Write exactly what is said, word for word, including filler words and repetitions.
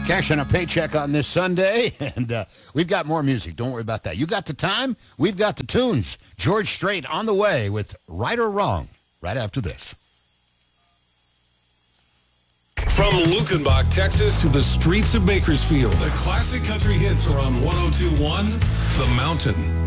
Cashing a paycheck on this Sunday, and uh, we've got more music. Don't worry about that. You got the time, we've got the tunes. George Strait on the way with Right or Wrong right after this. From Lukenbach, Texas to the streets of Bakersfield, the classic country hits are on one oh two point one The Mountain.